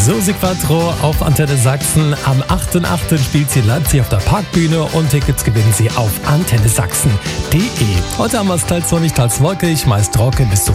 Susi Quattro auf Antenne Sachsen. Am 8.8. spielt sie in Leipzig auf der Parkbühne und Tickets gewinnen Sie auf antennesachsen.de. Heute haben wir es teils sonnig, teils wolkig, meist trocken bis zu